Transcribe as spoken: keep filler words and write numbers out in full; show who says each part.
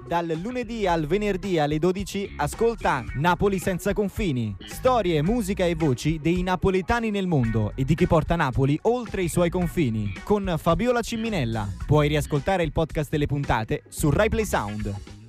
Speaker 1: Dal lunedì al venerdì alle dodici ascolta Napoli senza confini. Storie, musica e voci dei napoletani nel mondo e di chi porta Napoli oltre i suoi confini. Con Fabiola Cimminella. Puoi riascoltare il podcast delle puntate su RaiPlay Sound.